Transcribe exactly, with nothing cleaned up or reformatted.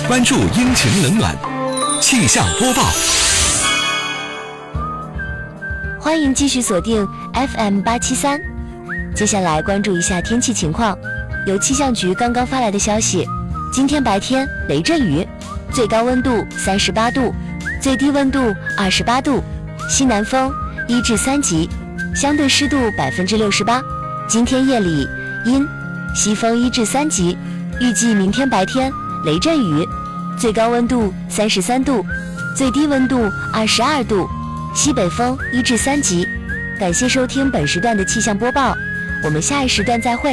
关注阴晴冷暖，气象播报。 欢迎继续锁定 F M 八七三。接下来关注一下天气情况。由气象局刚刚发来的消息，今天白天雷阵雨，最高温度三十八度，最低温度二十八度，西南风一至三级，相对湿度百分之六十八。今天夜里阴，西风一至三级，预计明天白天雷阵雨，最高温度三十三度，最低温度二十二度，西北风一至三级。感谢收听本时段的气象播报，我们下一时段再会。